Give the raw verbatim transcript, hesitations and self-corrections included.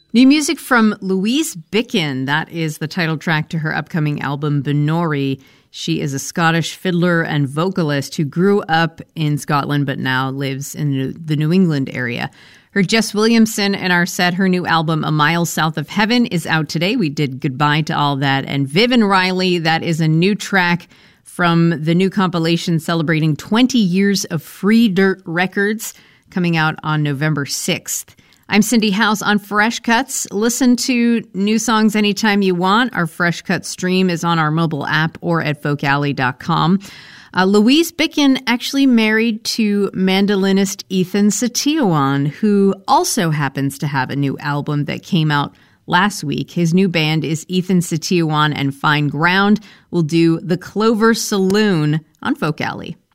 New music from Louise Bicken. That is the title track to her upcoming album, Benori. She is a Scottish fiddler and vocalist who grew up in Scotland but now lives in the New England area. Her Jess Williamson in our set, her new album, A Mile South of Heaven, is out today. We did Goodbye to All That. And Viv and Riley, that is a new track from the new compilation celebrating twenty years of Free Dirt Records, coming out on November sixth. I'm Cindy House on Fresh Cuts. Listen to new songs anytime you want. Our Fresh Cuts stream is on our mobile app or at folk alley dot com. Uh, Louise Bicken actually married to mandolinist Ethan Setiawan, who also happens to have a new album that came out last week. His new band is Ethan Setiawan and Fine Ground. We'll do The Clover Saloon on Folk Alley.